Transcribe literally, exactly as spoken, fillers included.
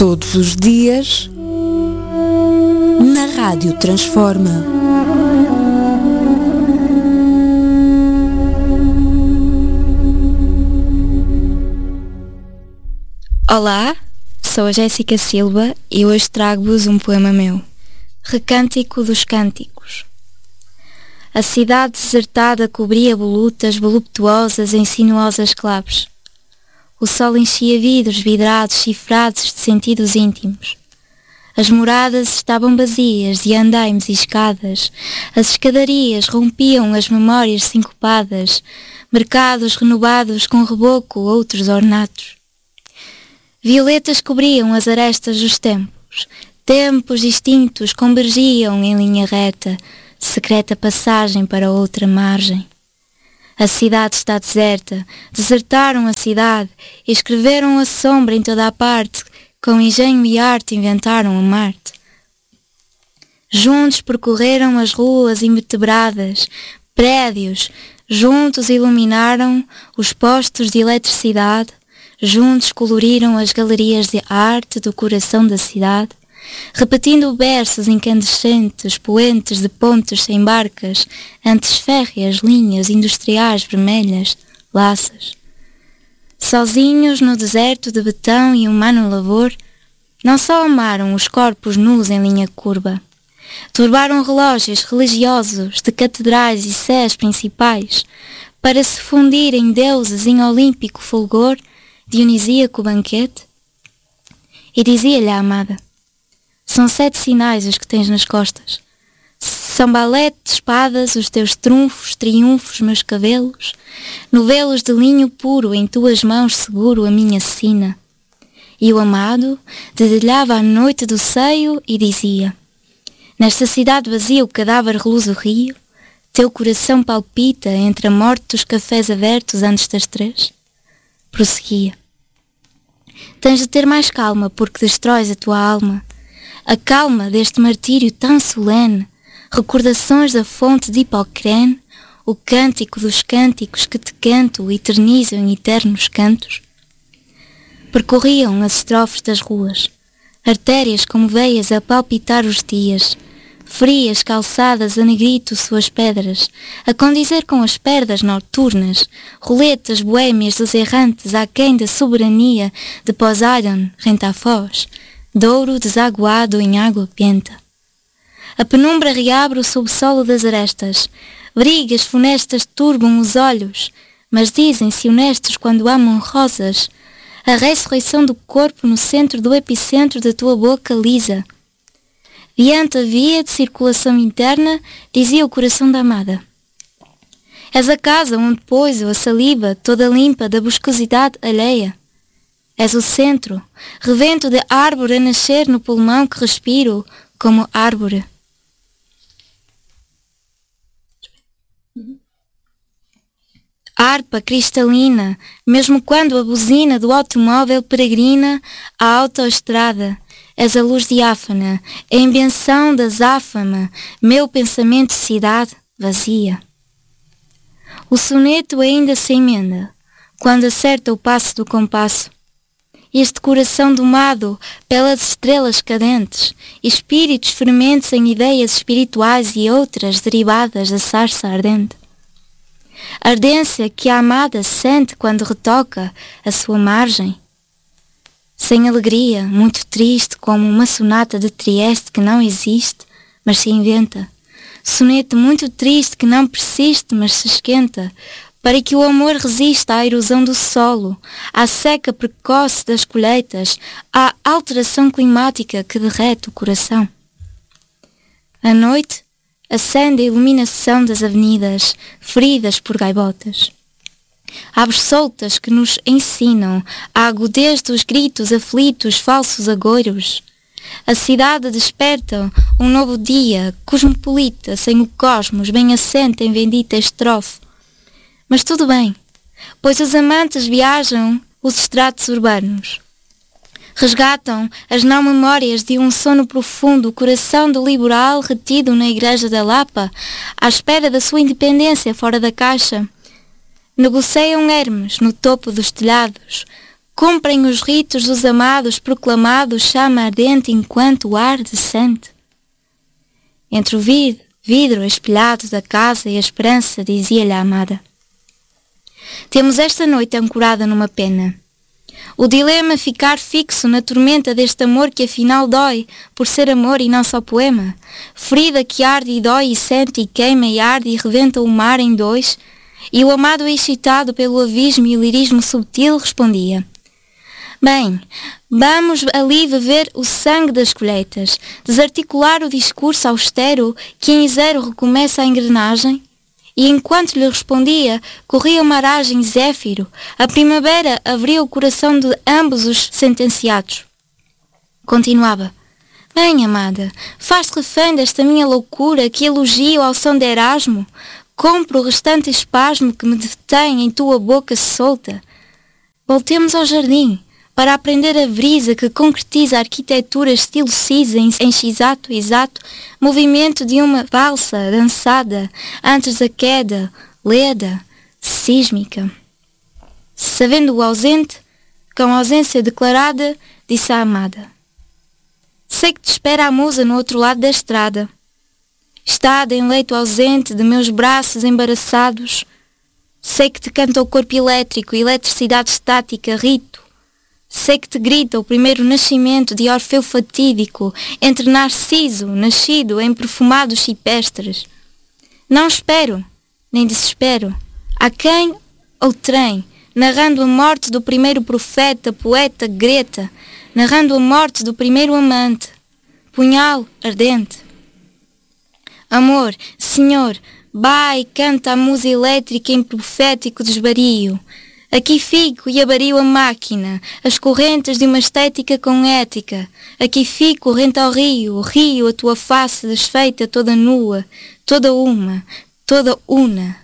Todos os dias, na Rádio Transforma. Olá, sou a Jéssica Silva e hoje trago-vos um poema meu, Recântico dos Cânticos. A cidade desertada cobria volutas voluptuosas em sinuosas claves. O sol enchia vidros vidrados cifrados de sentidos íntimos. As moradas estavam vazias de andaimes e escadas. As escadarias rompiam as memórias sincopadas, mercados renovados com reboco outros ornatos. Violetas cobriam as arestas dos tempos. Tempos distintos convergiam em linha reta, secreta passagem para outra margem. A cidade está deserta, desertaram a cidade, e escreveram a sombra em toda a parte, com engenho e arte inventaram a Marte. Juntos percorreram as ruas invertebradas, prédios, juntos iluminaram os postos de eletricidade, juntos coloriram as galerias de arte do coração da cidade, repetindo versos incandescentes, poentes de pontes sem barcas, antes férreas linhas industriais vermelhas, laças. Sozinhos no deserto de betão e humano lavor, não só amaram os corpos nus em linha curva, turbaram relógios religiosos de catedrais e sés principais, para se fundirem deuses em olímpico fulgor, dionisíaco banquete. E dizia-lhe a amada: são sete sinais os que tens nas costas. São balete de espadas os teus trunfos, triunfos, meus cabelos. Novelos de linho puro em tuas mãos seguro a minha sina. E o amado dedilhava a noite do seio e dizia: nesta cidade vazia o cadáver reluz o rio. Teu coração palpita entre a morte dos cafés abertos antes das três. Prosseguia: tens de ter mais calma porque destróis a tua alma. A calma deste martírio tão solene, recordações da fonte de Hipocrene, o cântico dos cânticos que te canto eternizam em eternos cantos. Percorriam as estrofes das ruas, artérias como veias a palpitar os dias, frias calçadas a negrito suas pedras, a condizer com as perdas noturnas, roletas boêmias dos errantes aquém da soberania de Poseidon rente à foz, douro desaguado em água benta. A penumbra reabre o subsolo das arestas, brigas funestas turbam os olhos, mas dizem-se honestos quando amam rosas, a ressurreição do corpo no centro do epicentro da tua boca lisa. Diante a via de circulação interna, dizia o coração da amada: és a casa onde pôs a saliva toda limpa da buscosidade alheia. És o centro, revento de árvore a nascer no pulmão que respiro como árvore. Harpa cristalina, mesmo quando a buzina do automóvel peregrina à autoestrada, és a luz diáfana, a invenção da záfama, meu pensamento cidade vazia. O soneto ainda se emenda, quando acerta o passo do compasso. Este coração domado pelas estrelas cadentes, espíritos fermentes em ideias espirituais e outras derivadas da sarça ardente. Ardência que a amada sente quando retoca a sua margem. Sem alegria, muito triste como uma sonata de Trieste que não existe, mas se inventa. Soneto muito triste que não persiste, mas se esquenta, para que o amor resista à erosão do solo, à seca precoce das colheitas, à alteração climática que derrete o coração. À noite, acende a iluminação das avenidas, feridas por gaivotas. Aves soltas que nos ensinam a agudez dos gritos aflitos, falsos agoiros. A cidade desperta um novo dia, cosmopolita, sem o cosmos, bem assente em bendita estrofe. Mas tudo bem, pois os amantes viajam os estratos urbanos. Resgatam as não memórias de um sono profundo, o coração do liberal retido na igreja da Lapa, à espera da sua independência fora da caixa. Negociam Hermes no topo dos telhados, cumprem os ritos dos amados, proclamados chama ardente enquanto o ar descende. Entre o vid vidro espelhado da casa e a esperança, dizia-lhe a amada: temos esta noite ancorada numa pena. O dilema ficar fixo na tormenta deste amor que afinal dói, por ser amor e não só poema. Ferida que arde e dói e sente e queima e arde e rebenta o mar em dois. E o amado excitado pelo abismo e o lirismo subtil respondia: bem, vamos ali beber o sangue das colheitas, desarticular o discurso austero que em zero recomeça a engrenagem. E enquanto lhe respondia, corria uma aragem zéfiro, a primavera abria o coração de ambos os sentenciados. Continuava: bem, amada, faz-te refém desta minha loucura que elogio ao som de Erasmo, compro o restante espasmo que me detém em tua boca solta. Voltemos ao jardim, para aprender a brisa que concretiza a arquitetura estilo cisa em, em exato, exato movimento de uma valsa dançada antes da queda, leda, sísmica. Sabendo o ausente, com ausência declarada, disse à amada: sei que te espera a musa no outro lado da estrada. Estada em leito ausente de meus braços embaraçados, sei que te canta o corpo elétrico, eletricidade estática, rito. Sei que te grita o primeiro nascimento de Orfeu fatídico, entre Narciso, nascido em perfumados cipestres. Não espero, nem desespero. A quem ou trem, narrando a morte do primeiro profeta, poeta, Greta, narrando a morte do primeiro amante, punhal ardente. Amor, Senhor, vai, canta a musa elétrica em profético desvario. Aqui fico e abario a máquina, as correntes de uma estética com ética. Aqui fico, rente ao rio, rio a tua face desfeita toda nua, toda uma, toda una.